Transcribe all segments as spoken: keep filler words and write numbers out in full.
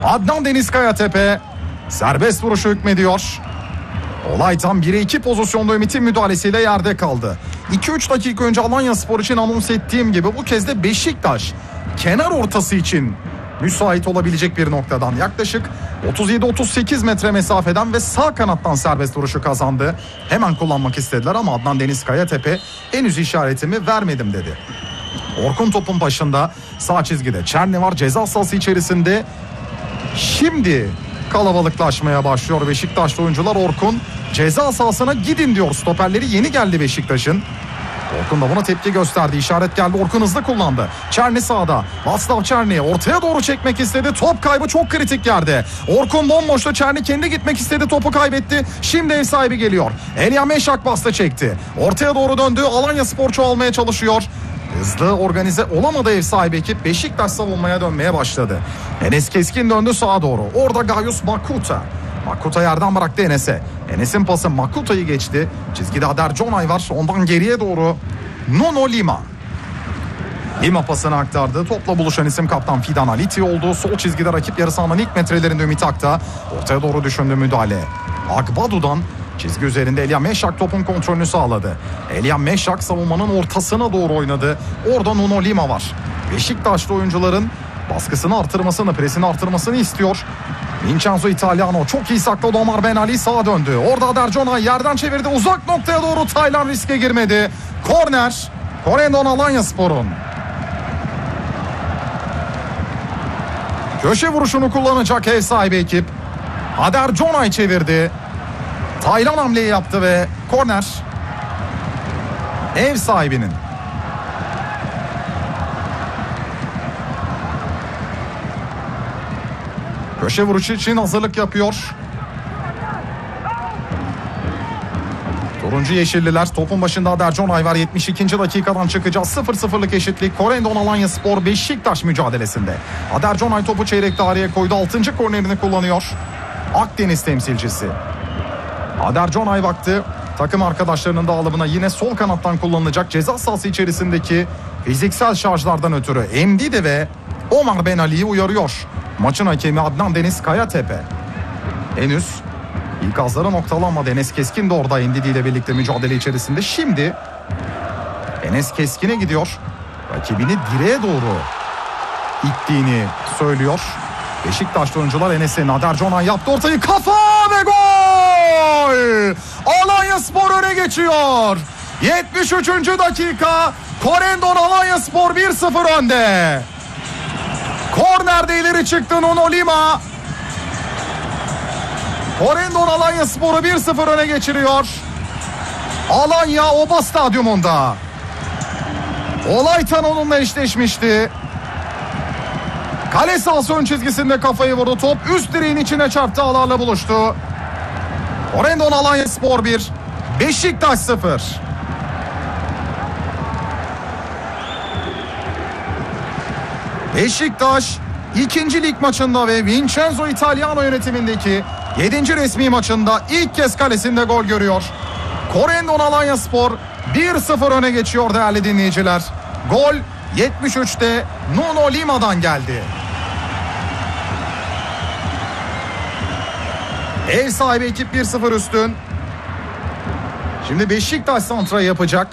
Adnan Deniz Kayatepe serbest vuruşu hükmediyor. Olay tam bire iki pozisyonda Ümit'in müdahalesiyle yerde kaldı. iki üç dakika önce Alanyaspor için anons ettiğim gibi bu kez de Beşiktaş kenar ortası için müsait olabilecek bir noktadan yaklaşık otuz yedi otuz sekiz metre mesafeden ve sağ kanattan serbest vuruşu kazandı. Hemen kullanmak istediler ama Adnan Deniz Kayatepe henüz işaretimi vermedim dedi. Orkun topun başında, sağ çizgide Çerni var ceza sahası içerisinde. Şimdi kalabalıklaşmaya başlıyor Beşiktaşlı oyuncular. Orkun ceza sahasına gidin diyor. Stoperleri yeni geldi Beşiktaş'ın. Orkun da buna tepki gösterdi. İşaret geldi. Orkun hızlı kullandı. Çerni sağda. Václav Černi ortaya doğru çekmek istedi. Top kaybı çok kritik yerde. Orkun bomboşta. Çerni kendi gitmek istedi. Topu kaybetti. Şimdi ev sahibi geliyor. Elia Meşak bastı çekti. Ortaya doğru döndü. Alanyaspor'u almaya çalışıyor. Hızlı organize olamadı ev sahibi ekip. Beşiktaş savunmaya dönmeye başladı. Enes Keskin döndü sağa doğru. Orada Gaius Makuta. Makuta yerden bıraktı Enes'e. Enes'in pası Makuta'yı geçti. Çizgide Ader Conay var. Ondan geriye doğru Nuno Lima. Lima pasını aktardı. Topla buluşan isim kaptan Fidan Aliti oldu. Sol çizgide rakip yarı sahanın ilk metrelerinde Ümit Akta. Ortaya doğru düşündü müdahale. Agbadu'dan çizgi üzerinde Elia Meşak topun kontrolünü sağladı. Elia Meşak savunmanın ortasına doğru oynadı. Orada Nuno Lima var. Beşiktaşlı oyuncuların baskısını artırmasını, presini artırmasını istiyor. Vincenzo Italiano çok iyi sakladı. Omar Ben Ali sağa döndü. Orada Ader Conay yerden çevirdi. Uzak noktaya doğru Taylan riske girmedi. Korner. Corendon Alanyaspor'un. Köşe vuruşunu kullanacak ev sahibi ekip. Ader Conay çevirdi. Taylan hamleyi yaptı ve korner ev sahibinin. Köşe vuruşu için hazırlık yapıyor. Turuncu yeşilliler topun başında Ader Conay var. yetmiş ikinci dakikadan çıkacağız. sıfır sıfırlık eşitlik. Corendon Alanyaspor Beşiktaş mücadelesinde. Ader Conay topu çeyrek daireye koydu. altıncı kornerini kullanıyor. Akdeniz temsilcisi. Ader Conay baktı. Takım arkadaşlarının dağılımına yine sol kanattan kullanılacak ceza sahası içerisindeki fiziksel şarjlardan ötürü Mdide ve Omar Ben Ali'yi uyarıyor. Maçın hakemi Adnan Deniz Kayatepe. Henüz ikazları noktalanmadı. Enes Keskin de orada Mdide ile birlikte mücadele içerisinde. Şimdi Enes Keskin'e gidiyor. Rakibini direğe doğru ittiğini söylüyor. Beşiktaşlı oyuncular Enes'e. Ader Conay yaptı ortayı, kafa ve gol! Alanyaspor öne geçiyor. yetmiş üçüncü dakika. Corendon Alanyaspor bir sıfır önde. Kornerde ileri çıktı Nuno Lima. Corendon Alanyaspor'u bir sıfır öne geçiriyor. Alanya Oba Stadyumunda. Olay tan onunla eşleşmişti. Kale sahası ön çizgisinde kafayı vurdu. Top üst direğin içine çarptı, ağlarla buluştu. Corendon Alanyaspor bir, Beşiktaş sıfır. Beşiktaş ikinci lig maçında ve Vincenzo Italiano yönetimindeki yedinci resmi maçında ilk kez kalesinde gol görüyor. Corendon Alanyaspor bir sıfır öne geçiyor değerli dinleyiciler. Gol yetmiş üçte Nuno Lima'dan geldi. Ev sahibi ekip bir sıfır üstün. Şimdi Beşiktaş santra yapacak.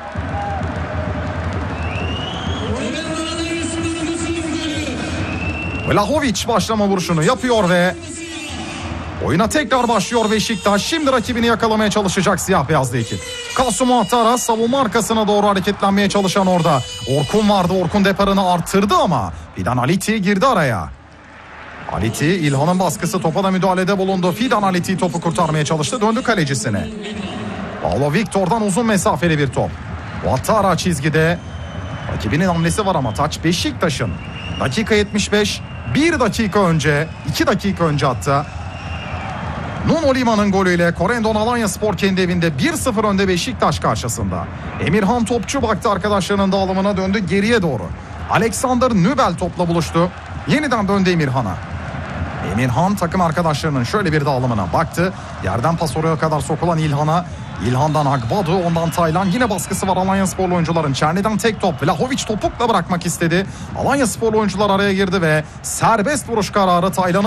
Vlahovic başlama vuruşunu yapıyor ve oyuna tekrar başlıyor Beşiktaş. Şimdi rakibini yakalamaya çalışacak siyah beyazlı ekip. Kasım Atara savunma arkasına doğru hareketlenmeye çalışan orada. Orkun vardı. Orkun deparını artırdı ama Fidan Aliti girdi araya. Aliti, İlhan'ın baskısı, topa da müdahalede bulundu. Fidan Aliti topu kurtarmaya çalıştı. Döndü kalecisine. Paulo Victor'dan uzun mesafeli bir top. Atara çizgide. Rakibinin hamlesi var ama taç Beşiktaş'ın. Dakika yetmiş beş. Bir dakika önce, iki dakika önce hatta Nuno Lima'nın golüyle Corendon Alanyaspor kendi evinde bir sıfır önde Beşiktaş karşısında. Emirhan topçu baktı arkadaşlarının dağılımına, döndü geriye doğru. Alexander Nübel topla buluştu. Yeniden döndü Emirhan'a. Emirhan takım arkadaşlarının şöyle bir dağılımına baktı. Yerden pas oraya kadar sokulan İlhan'a. İlhan'dan Agbadu, ondan Taylan. Yine baskısı var Alanyasporlu oyuncuların. Çerni'den tek top. Vlahovic topukla bırakmak istedi. Alanyasporlu oyuncular araya girdi ve serbest vuruş kararı Taylan'ın